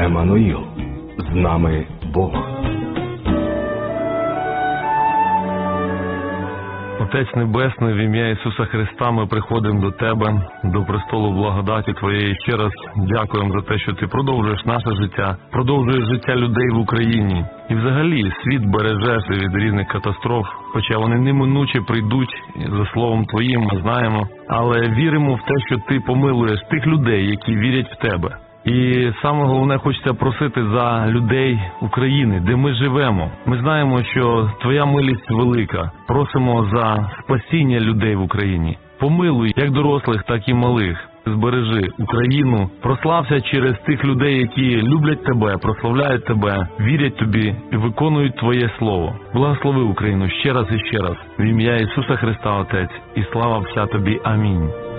Еммануїл, з нами Бог. Отець Небесний, в ім'я Ісуса Христа ми приходимо до Тебе, до престолу благодаті Твоєї. Ще раз дякуємо за те, що Ти продовжуєш наше життя, продовжуєш життя людей в Україні. І взагалі світ бережеш від різних катастроф, хоча вони неминуче прийдуть, за словом Твоїм ми знаємо. Але віримо в те, що Ти помилуєш тих людей, які вірять в Тебе. І саме головне, хочеться просити за людей України, де ми живемо. Ми знаємо, що Твоя милість велика. Просимо за спасіння людей в Україні. Помилуй як дорослих, так і малих. Збережи Україну, прослався через тих людей, які люблять Тебе, прославляють Тебе, вірять Тобі і виконують Твоє Слово. Благослови Україну ще раз і ще раз. В ім'я Ісуса Христа, Отець, і слава вся Тобі. Амінь.